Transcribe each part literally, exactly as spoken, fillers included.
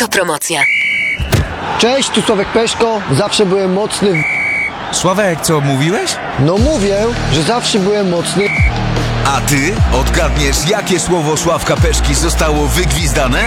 Autopromocja. Cześć, tu Sławek Peszko. Zawsze byłem mocny w... Sławek, co mówiłeś? No mówię, że zawsze byłem mocny. A ty odgadniesz, jakie słowo Sławka Peszki zostało wygwizdane?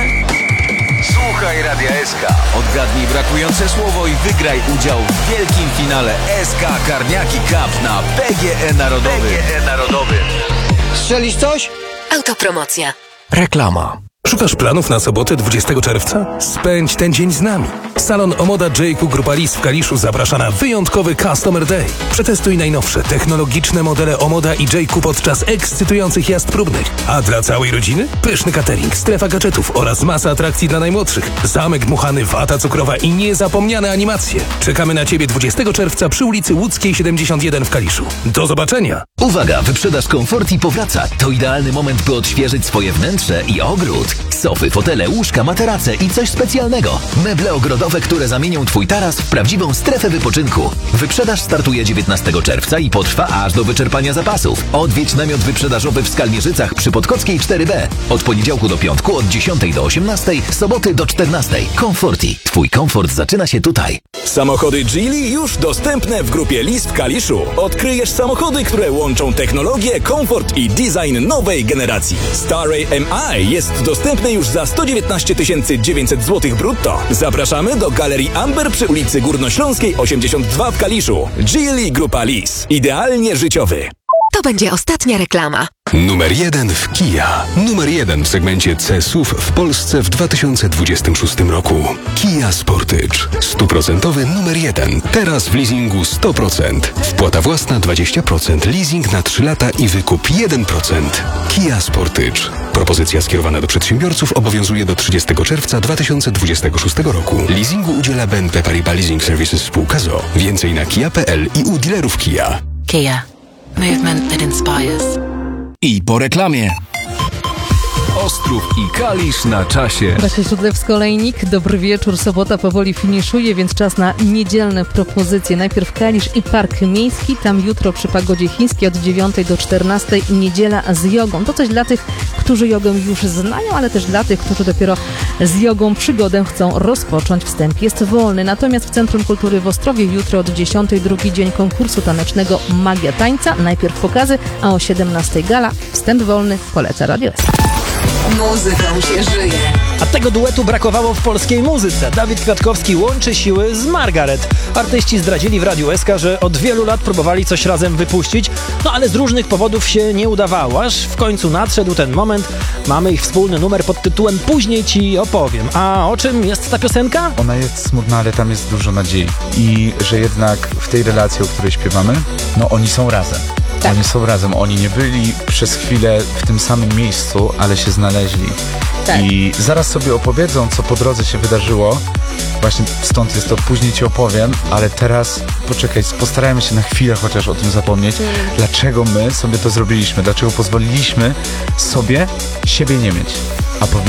Słuchaj Radia S K. Odgadnij brakujące słowo i wygraj udział w wielkim finale S K Karniaki Cup na P G E Narodowym. P G E Narodowym. Strzelisz coś? Autopromocja. Reklama. Szukasz planów na sobotę dwudziestego czerwca? Spędź ten dzień z nami. Salon Omoda J Q Grupa Lis w Kaliszu zaprasza na wyjątkowy Customer Day. Przetestuj najnowsze, technologiczne modele Omoda i J Q podczas ekscytujących jazd próbnych. A dla całej rodziny? Pyszny catering, strefa gadżetów oraz masa atrakcji dla najmłodszych. Zamek dmuchany, wata cukrowa i niezapomniane animacje. Czekamy na Ciebie dwudziestego czerwca przy ulicy Łódzkiej siedemdziesiąt jeden w Kaliszu. Do zobaczenia! Uwaga, wyprzedaż Comforti powraca. To idealny moment, by odświeżyć swoje wnętrze i ogród. Sofy, fotele, łóżka, materace i coś specjalnego. Meble ogrodowe, które zamienią Twój taras w prawdziwą strefę wypoczynku. Wyprzedaż startuje dziewiętnastego czerwca i potrwa aż do wyczerpania zapasów. Odwiedź namiot wyprzedażowy w Skalmierzycach przy Podkockiej cztery B. Od poniedziałku do piątku, od dziesiątej do osiemnastej, soboty do czternastej. Comforti. Twój komfort zaczyna się tutaj. Samochody Geely już dostępne w grupie Lis w Kaliszu. Odkryjesz samochody, które łączą technologię, komfort i design nowej generacji. Starray M I jest dostępny już za sto dziewiętnaście tysięcy dziewięćset złotych brutto. Zapraszamy do Galerii Amber przy ulicy Górnośląskiej osiemdziesiąt dwa w Kaliszu. Geely Grupa Lis. Idealnie życiowy. To będzie ostatnia reklama. Numer jeden w Kia. Numer jeden w segmencie C S U V w Polsce w dwa tysiące dwudziestym szóstym roku. Kia Sportage. Stuprocentowy numer jeden. Teraz w leasingu sto procent. Wpłata własna dwadzieścia procent. Leasing na trzy lata i wykup jeden procent. Kia Sportage. Propozycja skierowana do przedsiębiorców obowiązuje do trzydziestego czerwca dwa tysiące dwudziestego szóstego roku. Leasingu udziela B N P Paribas Leasing Services spółka z o o. Więcej na kia kropka p l i u dealerów Kia. Kia. Movement that inspires. I po reklamie. Ostrów i Kalisz na czasie. Basia Siódlewsko-Olejnik, dobry wieczór. Sobota powoli finiszuje, więc czas na niedzielne propozycje. Najpierw Kalisz i Park Miejski. Tam jutro przy pagodzie chińskiej od dziewiątej do czternastej niedziela z jogą. To coś dla tych, którzy jogę już znają, ale też dla tych, którzy dopiero z jogą przygodę chcą rozpocząć. Wstęp jest wolny. Natomiast w Centrum Kultury w Ostrowie jutro od dziesiątej drugi dzień konkursu tanecznego Magia Tańca. Najpierw pokazy, a o siedemnastej gala. Wstęp wolny poleca Radio S. Muzyką się żyje. A tego duetu brakowało w polskiej muzyce. Dawid Kwiatkowski łączy siły z Margaret. Artyści zdradzili w Radiu S K, że od wielu lat próbowali coś razem wypuścić, no ale z różnych powodów się nie udawało, aż w końcu nadszedł ten moment. Mamy ich wspólny numer pod tytułem Później ci opowiem. A o czym jest ta piosenka? Ona jest smutna, ale tam jest dużo nadziei. I że jednak w tej relacji, o której śpiewamy, no oni są razem. Tak. Oni są razem, oni nie byli przez chwilę w tym samym miejscu, ale się znaleźli. Tak. I zaraz sobie opowiedzą, co po drodze się wydarzyło. Właśnie stąd jest to Później ci opowiem, ale teraz poczekaj, postarajmy się na chwilę chociaż o tym zapomnieć. Mm. Dlaczego my sobie to zrobiliśmy? Dlaczego pozwoliliśmy sobie siebie nie mieć? A powinniśmy